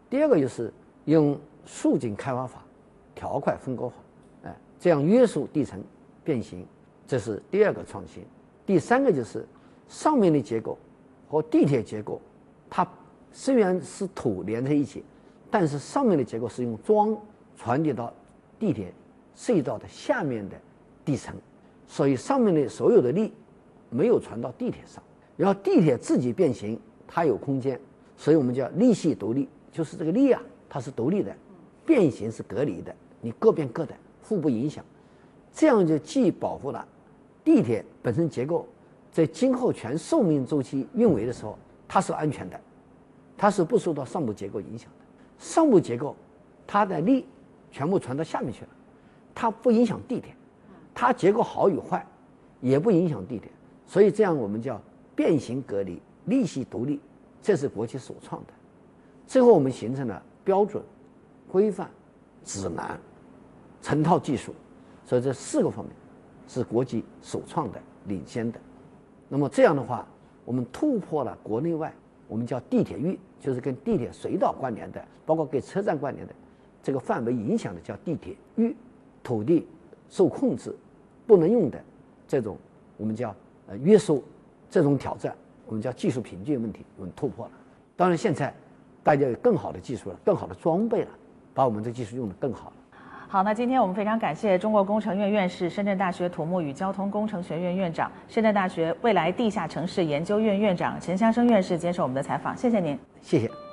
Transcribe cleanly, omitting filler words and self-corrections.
第二个就是用数井开发法、条块分割法，这样约束地层变形，这是第二个创新。第三个就是上面的结构和地铁结构，它虽然是土连在一起，但是上面的结构是用桩传递到地铁隧道的下面的地层，所以上面的所有的力没有传到地铁上，然后地铁自己变形，它有空间，所以我们叫力系独立，就是这个力啊，它是独立的，变形是隔离的，你各变各的，互不影响，这样就既保护了地铁本身结构在今后全寿命周期运维的时候它是安全的，它是不受到上部结构影响的。上部结构它的力全部传到下面去了，它不影响地铁，它结构好与坏也不影响地铁，所以这样我们叫变形隔离、力系独立，这是国际首创的。最后我们形成了标准、规范、指南、成套技术，所以这4个方面是国际首创的、领先的。那么这样的话，我们突破了国内外我们叫地铁域，就是跟地铁隧道关联的，包括跟车站关联的这个范围影响的叫地铁域，土地受控制不能用的这种我们叫约束，这种挑战我们叫技术瓶颈问题，我们突破了。当然现在大家有更好的技术了，更好的装备了，把我们的技术用得更好了。 好，那今天我们非常感谢中国工程院院士、深圳大学土木与交通工程学院院长、深圳大学未来地下城市研究院院长陈香生院士接受我们的采访，谢谢您。 谢谢。